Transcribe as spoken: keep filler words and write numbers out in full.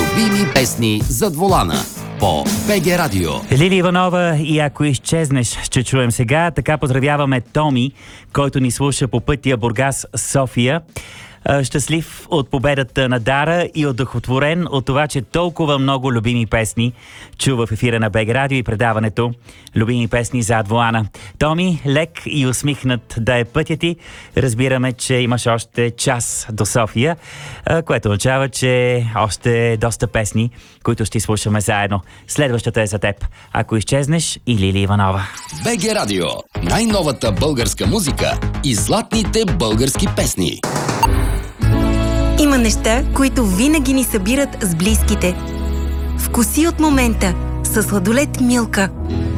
Любими песни зад волана по БГ Радио. Лили Иванова и Ако изчезнеш ще чуем сега. Така поздравяваме Томи, който ни слуша по пътя Бургас-София. Щастлив от победата на Дара и удохотворен от това, че толкова много любими песни чува в ефира на БГ Радио и предаването Любими песни зад волана. Томи, лек и усмихнат да е пътя ти. Разбираме, че имаш още час до София, което означава, че още доста песни, които ще слушаме заедно. Следващата е за теб. Ако изчезнеш и Лили Иванова. БГ Радио. Най-новата българска музика и златните български песни. Има неща, които винаги ни събират с близките. Вкуси от момента със сладолед Милка.